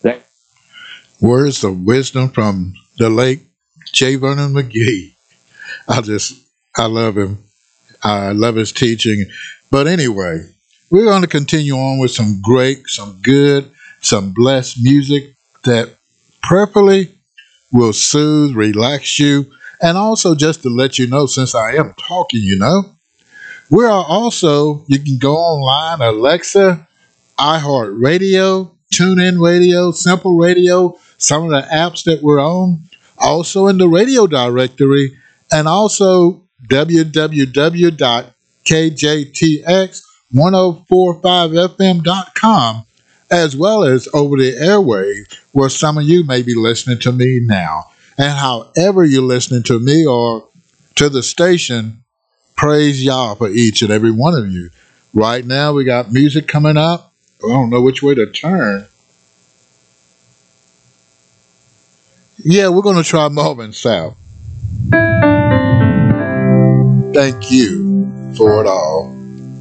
That Words of wisdom from the late J. Vernon McGee. I just, I love him. I love his teaching. But anyway, we're going to continue on with some great, some good, some blessed music that prayerfully will soothe, relax you, and also just to let you know, since I am talking, we are also, you can go online, Alexa, iHeartRadio, TuneIn Radio, Simple Radio, some of the apps that we're on, also in the radio directory, and also www.kjtx1045fm.com, as well as over the airwaves, where some of you may be listening to me now. And however you're listening to me or to the station, praise Yah for each and every one of you. Right now, we got music coming up. I don't know which way to turn. Yeah, we're going to try Melvin South. Thank you for it all.